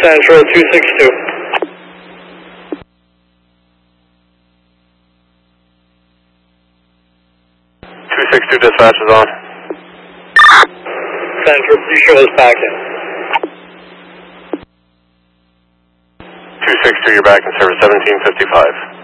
Central 262. 262 dispatch is on. Central, please show us back in. 262, you're back in service 1755.